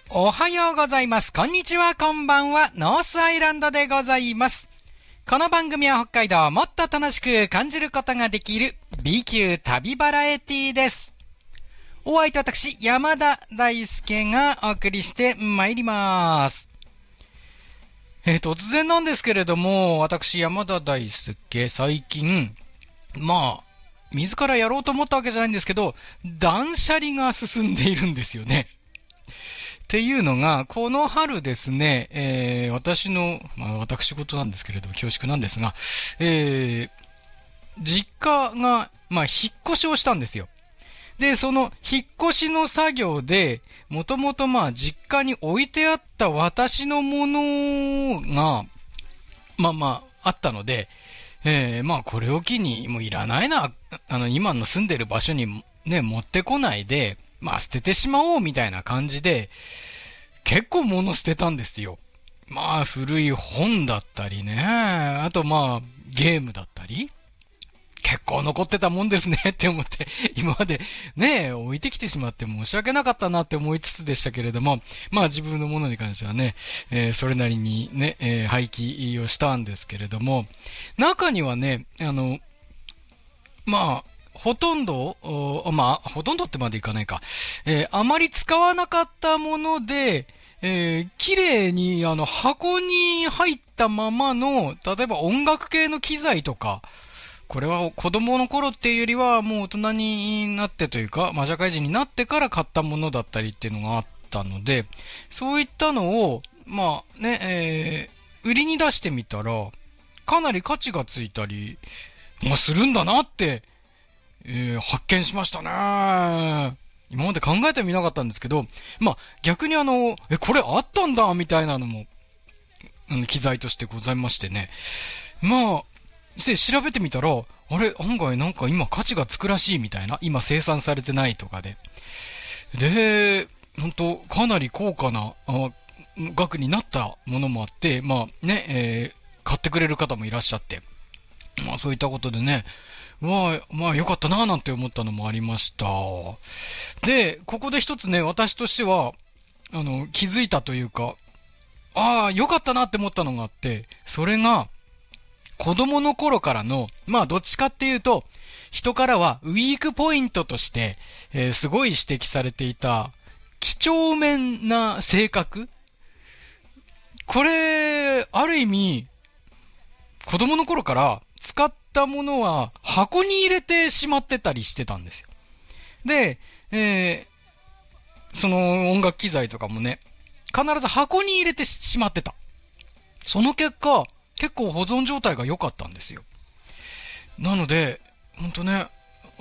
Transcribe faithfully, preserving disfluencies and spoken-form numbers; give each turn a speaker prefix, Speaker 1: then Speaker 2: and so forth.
Speaker 1: おはようございます。こんにちは、こんばんは。ノースアイランドでございます。この番組は北海道をもっと楽しく感じることができる B 級旅バラエティです。お相手私、山田大輔がお送りしてまいります。えー、突然なんですけれども、私、山田大輔、最近、まあ、自らやろうと思ったわけじゃないんですけど、断捨離が進んでいるんですよね。っていうのが、この春ですね、えー、私の、まあ私事なんですけれど、恐縮なんですが、えー、実家が、まあ引っ越しをしたんですよ。で、その引っ越しの作業で、もともとまあ実家に置いてあった私のものが、まあまああったので、えー、まあこれを機にもういらないな、あの今の住んでる場所にね、持ってこないで、まあ捨ててしまおうみたいな感じで、結構物捨てたんですよ。まあ古い本だったりね、あとまあゲームだったり、結構残ってたもんですねって思って、今までね、置いてきてしまって申し訳なかったなって思いつつでしたけれども、まあ自分のものに関してはね、えー、それなりにね、えー、廃棄をしたんですけれども、中にはね、あの、まあ、ほとんど、まあ、ほとんどってまでいかないか。えー、あまり使わなかったもので、えー、綺麗に、あの、箱に入ったままの、例えば音楽系の機材とか、これは子供の頃っていうよりは、もう大人になってというか、まあ、社会人になってから買ったものだったりっていうのがあったので、そういったのを、まあね、えー、売りに出してみたら、かなり価値がついたり、まあ、するんだなって、えー、発見しましたね。今まで考えてみなかったんですけど、まあ、逆にあの、え、これあったんだみたいなのも、うん、機材としてございましてね。まあ、で、調べてみたら、あれ、案外なんか今価値がつくらしいみたいな。今生産されてないとかで。で、本当かなり高価なあ額になったものもあって、まあね、えー、買ってくれる方もいらっしゃって。まあそういったことでね、まあ、まあ良かったなぁなんて思ったのもありました。で、ここで一つね、私としては、あの、気づいたというか、ああ、良かったなって思ったのがあって、それが、子供の頃からの、まあどっちかっていうと、人からはウィークポイントとして、えー、すごい指摘されていた、几帳面な性格。これ、ある意味、子供の頃から使ったものは箱に入れてしまってたりしてたんですよ。で、えー、その音楽機材とかもね、必ず箱に入れてしまってた。その結果、結構保存状態が良かったんですよ。なので、ほんとね、